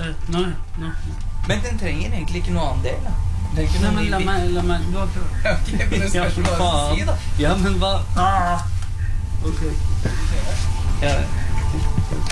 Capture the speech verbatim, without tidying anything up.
Nei, nei, nei. Men den trenger egentlig ikke noe annen del, da. Den er ikke Nei, noe men ny la bit. meg, la meg, du har prøvd. Ok, men det skal Ja, ikke for bare si, da. faen. Ja, men hva? Ah. Ok. Ja,